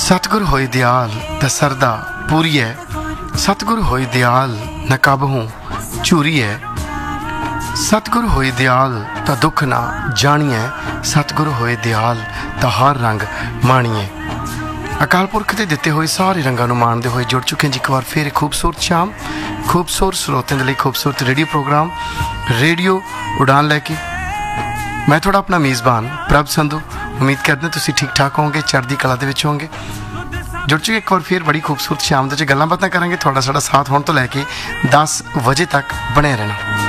सतगुर होए दयाल ता सरदा पूरी है, सतगुर होए दयाल न काबहूँ झूरी है, सतगुर होए दयाल ता दुख ना जानिए, सतगुर होए दयाल ता हर रंग माणिए। अकाल पुरख के दिते हुए सारे रंगों को माणते हुए जुड़ चुके हैं जी एक बार फिर खूबसूरत शाम खूबसूरत स्रोतों के लिए खूबसूरत रेडियो प्रोग्राम रेडियो उड़ान लैके मैं थोड़ा अपना मेज़बान प्रभ संधू। उम्मीद करते हैं तुम ठीक ठाक होंगे, चढ़दी कला दे विच होंगे। जुड़ चुके एक बार फिर बड़ी खूबसूरत शाम दे गल्लां बातां करांगे। थोड़ा साडा साथ होने तो लैके 10 बजे तक बने रहना।